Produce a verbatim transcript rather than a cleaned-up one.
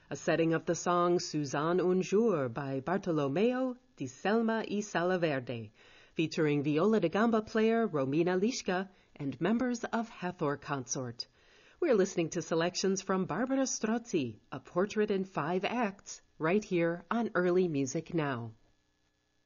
a setting of the song Suzanne un jour by Bartolomeo di Selma y Salaverde, featuring viola da gamba player Romina Lischka and members of Hathor Consort. We're listening to selections from Barbara Strozzi, A Portrait in Five Acts, right here on Early Music Now.